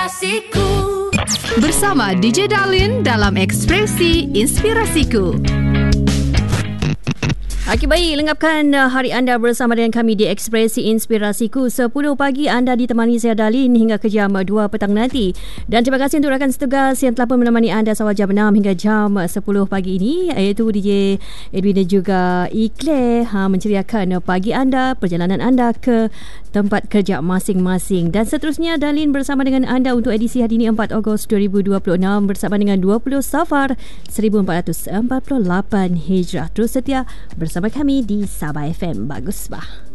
Inspirasiku. Bersama DJ Darlin dalam Ekspresi Inspirasiku. Okey, baik, lengkapkan hari anda bersama dengan kami di Ekspresi Inspirasiku. 10 pagi anda ditemani saya Darlin hingga ke jam 2 petang nanti. Dan terima kasih untuk rakan setugas yang telah pun menemani anda sawal jam 6 hingga jam 10 pagi ini, iaitu DJ Edwin dan juga Eclair, menceriakan pagi anda, perjalanan anda ke tempat kerja masing-masing. Dan seterusnya Darlin bersama dengan anda untuk edisi hari ini 4 Ogos 2026 bersama dengan 20 Safar 1448 Hijrah. Terus setia bersama kami di Sabah FM. Bagus bah.